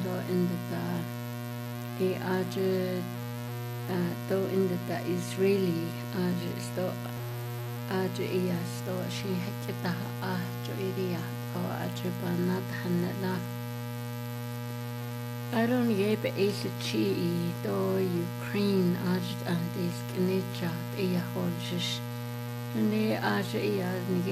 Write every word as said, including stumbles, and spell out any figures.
do in the e aje do in the Israeli aje sto aje ia sto shi hekita a jo iria o aje banat hanna I don't yebe ese chi do Ukraine aje and is knicha ia holjish ne aje ia